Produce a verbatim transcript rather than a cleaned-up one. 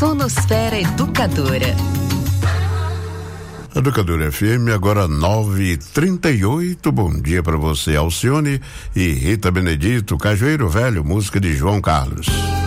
Tonosfera Educadora. Educadora F M, agora nove e trinta e oito. Bom dia para você, Alcione e Rita Benedito, Cajueiro Velho, música de João Carlos.